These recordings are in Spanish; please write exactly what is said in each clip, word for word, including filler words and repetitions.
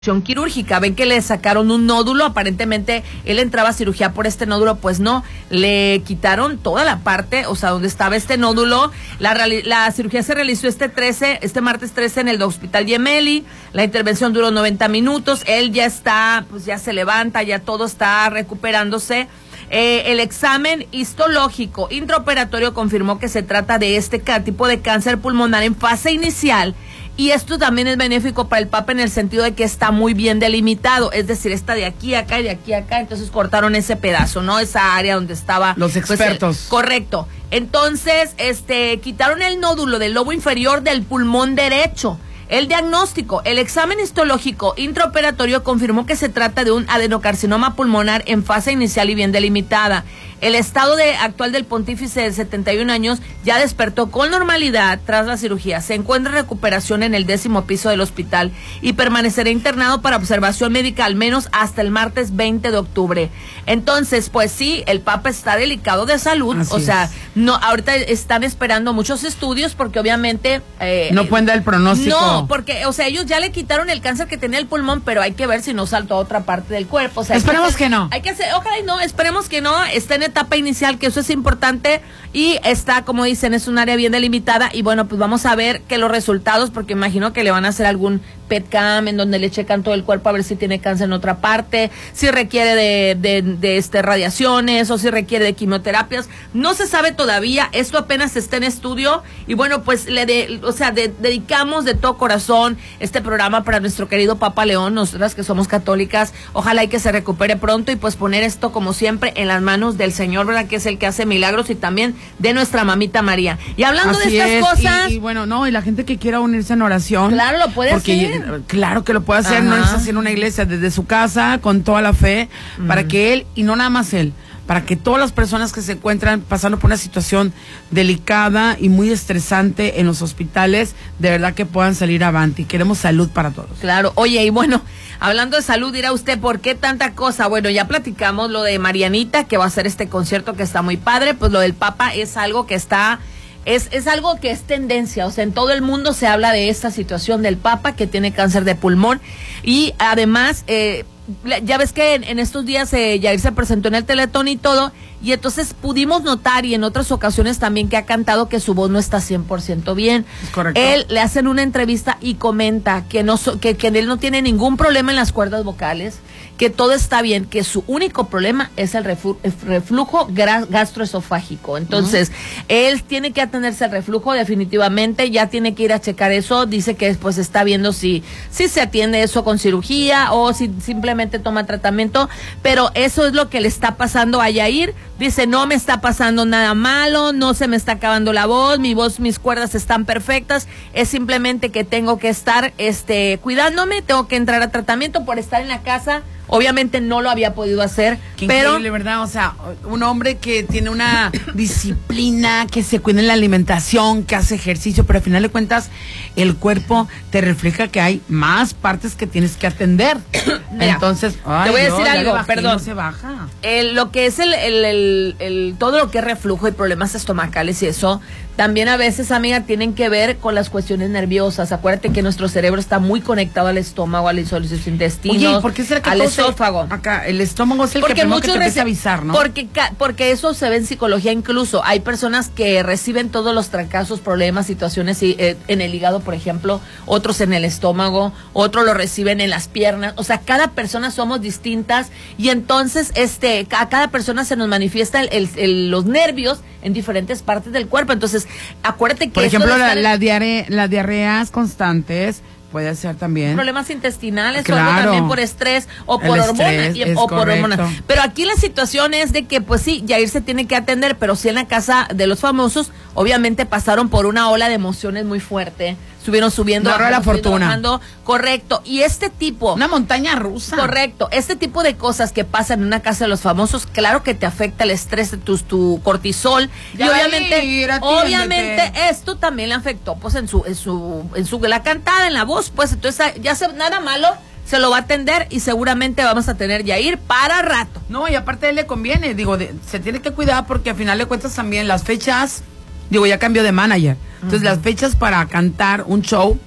quirúrgica. Ven que le sacaron un nódulo, aparentemente él entraba a cirugía por este nódulo, pues no, le quitaron toda la parte, o sea, donde estaba este nódulo. La, la cirugía se realizó este trece, este martes trece en el Hospital Gemelli. La intervención duró noventa minutos. Él ya está, pues ya se levanta, ya todo está recuperándose. Eh, el examen histológico intraoperatorio confirmó que se trata de este tipo de cáncer pulmonar en fase inicial. Y esto también es benéfico para el Papa en el sentido de que está muy bien delimitado, es decir, está de aquí a acá y de aquí a acá, entonces cortaron ese pedazo, ¿no? Esa área donde estaba... Los expertos. Pues, el, correcto. Entonces, este, quitaron el nódulo del lobo inferior del pulmón derecho. El diagnóstico, el examen histológico intraoperatorio confirmó que se trata de un adenocarcinoma pulmonar en fase inicial y bien delimitada. El estado de, actual del pontífice de setenta y un años ya despertó con normalidad tras la cirugía. Se encuentra en recuperación en el décimo piso del hospital y permanecerá internado para observación médica al menos hasta el martes veinte de octubre. Entonces, pues sí, el Papa está delicado de salud. Así o sea, es. no, ahorita están esperando muchos estudios porque obviamente... Eh, no pueden dar el pronóstico. No, porque, o sea, ellos ya le quitaron el cáncer que tenía el pulmón, pero hay que ver si no saltó a otra parte del cuerpo. O sea, esperemos que, que no. Hay que hacer, ojalá y no, esperemos que no, está en etapa inicial, que eso es importante, y está, como dicen, es un área bien delimitada, y bueno, pues vamos a ver que los resultados, porque imagino que le van a hacer algún P E T cam en donde le checan todo el cuerpo a ver si tiene cáncer en otra parte, si requiere de, de, de este, radiaciones, o si requiere de quimioterapias, no se sabe todavía, esto apenas está en estudio, y bueno, pues le de, o sea, de, dedicamos de todo corazón este programa para nuestro querido Papa León, nosotras que somos católicas, ojalá y que se recupere pronto, y pues poner esto como siempre en las manos del Señor, ¿verdad? Que es el que hace milagros, y también de nuestra mamita María. Y hablando Así de estas es, cosas... Y, y bueno, no, y la gente que quiera unirse en oración... Claro, lo puede porque, hacer. Claro que lo puede hacer, Ajá. no es hacer una iglesia desde su casa, con toda la fe, mm. para que él, y no nada más él, para que todas las personas que se encuentran pasando por una situación delicada y muy estresante en los hospitales, de verdad que puedan salir avante. Y queremos salud para todos. Claro, oye, y bueno, hablando de salud, dirá usted, ¿por qué tanta cosa? Bueno, ya platicamos lo de Marianita, que va a hacer este concierto que está muy padre, pues lo del Papa es algo que está... Es, es algo que es tendencia, o sea, en todo el mundo se habla de esta situación del Papa que tiene cáncer de pulmón, y además, eh, ya ves que en, en estos días eh, Yair se presentó en el Teletón y todo, y entonces pudimos notar, y en otras ocasiones también, que ha cantado que su voz no está cien por ciento bien. Es correcto. Él le hacen una entrevista y comenta que, no so, que, que él no tiene ningún problema en las cuerdas vocales, que todo está bien, que su único problema es el reflu el reflujo gastroesofágico. Entonces, uh-huh. él tiene que atenderse al reflujo definitivamente, ya tiene que ir a checar eso, dice que pues está viendo si, si se atiende eso con cirugía o si simplemente toma tratamiento, pero eso es lo que le está pasando a Yair. Dice, no me está pasando nada malo, no se me está acabando la voz, mi voz, mis cuerdas están perfectas, es simplemente que tengo que estar este, cuidándome, tengo que entrar a tratamiento por estar en la casa. Obviamente no lo había podido hacer, Qué pero... increíble, ¿verdad? O sea, un hombre que tiene una disciplina, que se cuida en la alimentación, que hace ejercicio, pero al final de cuentas el cuerpo te refleja que hay más partes que tienes que atender. Mira, entonces, ay, te voy a no, decir algo, bajé, perdón. No se baja. El, lo que es el, el, el, el, todo lo que es reflujo y problemas estomacales y eso, también a veces, amiga, tienen que ver con las cuestiones nerviosas. Acuérdate que nuestro cerebro está muy conectado al estómago, a los intestinos, Oye, ¿por qué será que al todo esófago. Se, acá, el estómago es el porque que primero muchos que te empieza a avisar, ¿no? Porque, porque eso se ve en psicología incluso. Hay personas que reciben todos los fracasos, problemas, situaciones y, eh, en el hígado, por ejemplo, otros en el estómago, otros lo reciben en las piernas. O sea, cada persona somos distintas y entonces este a cada persona se nos manifiesta el, el, el, los nervios en diferentes partes del cuerpo. Entonces, acuérdate que... Por ejemplo, la, en... la diarrea, las diarreas constantes... Puede ser también problemas intestinales, claro. o algo también por estrés o por hormonas o por hormonas. Pero aquí la situación es de que pues sí, Yair se tiene que atender, pero sí en la casa de los famosos, obviamente pasaron por una ola de emociones muy fuerte. Estuvieron subiendo, bajando, la fortuna. Bajando, correcto. Y este tipo... Una montaña rusa. Correcto. Este tipo de cosas que pasan en una casa de los famosos, claro que te afecta el estrés, tu, tu cortisol. Ya y obviamente, ir, obviamente esto también le afectó pues en su, en su, en su, la cantada, en la voz, pues entonces ya se, nada malo, se lo va a atender y seguramente vamos a tener Yair para rato. No, y aparte a él le conviene, digo, de, se tiene que cuidar porque al final de cuentas también las fechas, digo, ya cambió de manager. Entonces, uh-huh. las fechas para cantar un show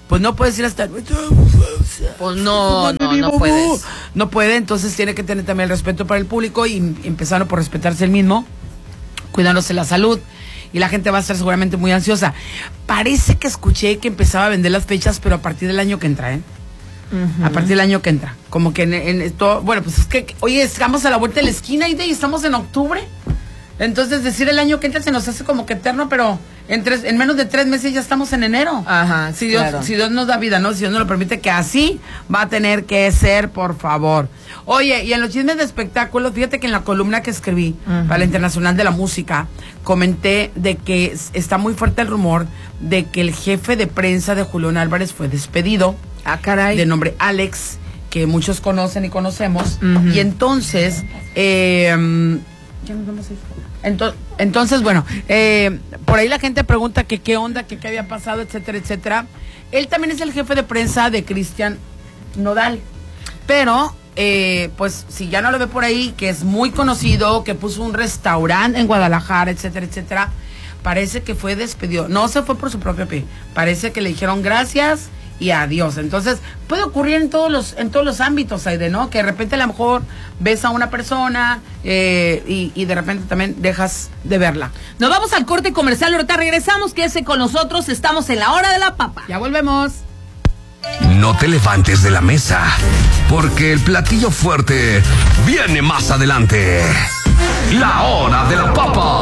pues no puedes ir hasta... Pues no, no, no puedes. No puede, entonces tiene que tener también el respeto para el público y empezando por respetarse el mismo, cuidándose la salud. Y la gente va a estar seguramente muy ansiosa. Parece que escuché que empezaba a vender las fechas, pero a partir del año que entra, ¿eh? Uh-huh. A partir del año que entra. Como que en, en esto, bueno, pues es que, oye, estamos a la vuelta de la esquina y estamos en octubre. Entonces decir el año que entra se nos hace como que eterno, pero en tres, en menos de tres meses ya estamos en enero. Ajá, si Dios, claro. si Dios nos da vida, ¿no? Si Dios nos lo permite, que así va a tener que ser, por favor. Oye, y en los chismes de espectáculos, fíjate que en la columna que escribí uh-huh. para la Internacional de la Música, comenté de que está muy fuerte el rumor de que el jefe de prensa de Julián Álvarez fue despedido. Ah, caray. De nombre Alex, que muchos conocen y conocemos. Uh-huh. Y entonces, eh, ¿ya nos vamos a ir? Entonces, entonces bueno, eh, por ahí la gente pregunta que qué onda, que qué había pasado, etcétera, etcétera. Él también es el jefe de prensa de Cristian Nodal, pero eh, pues si ya no lo ve por ahí, que es muy conocido, que puso un restaurante en Guadalajara, etcétera, etcétera, parece que fue despedido. No se fue por su propio pie, parece que le dijeron gracias y adiós. Entonces puede ocurrir en todos los en todos los ámbitos, Aide, ¿no? Que de repente a lo mejor ves a una persona eh, y, y de repente también dejas de verla. Nos vamos al corte comercial, ahorita regresamos, quédese con nosotros, estamos en la hora de la papa. Ya volvemos. No te levantes de la mesa, porque el platillo fuerte viene más adelante. La hora de la papa.